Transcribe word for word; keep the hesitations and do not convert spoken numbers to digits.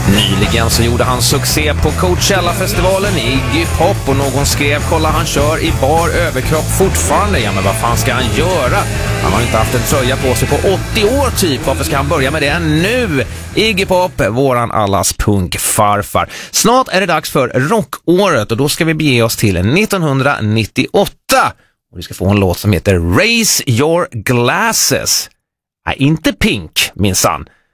Nyligen så gjorde han succé på Coachella-festivalen i Iggy Pop och någon skrev: kolla, han kör i bar överkropp fortfarande. Ja, men vad fan ska han göra? Han har inte haft en tröja på sig på åttio år typ. Varför ska han börja med det nu? Iggy Pop, våran allas punkfarfar. Snart är det dags för rockåret och då ska vi bege oss till nittonhundranittioåtta. Och vi ska få en låt som heter Raise Your Glasses. Nej, inte Pink, minsann.